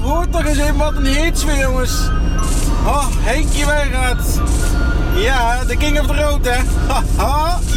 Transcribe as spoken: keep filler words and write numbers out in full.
hoort toch eens even wat een hits weer, jongens. Oh, Henkie Wijngaard. Ja, de king of the road, hè. Haha.